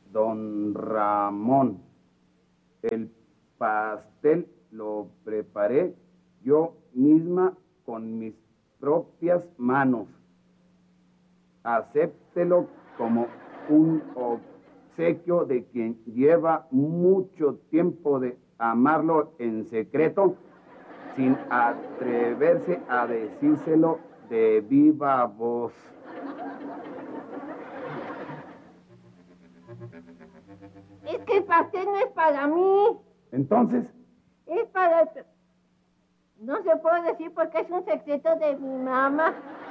don Ramón. El pastel lo preparé yo misma con mis propias manos. Acéptelo como un obsequio de quien lleva mucho tiempo de amarlo en secreto, sin atreverse a decírselo de viva voz. Es que el pastel no es para mí. Entonces, Es para... No se puede decir porque es un secreto de mi mamá.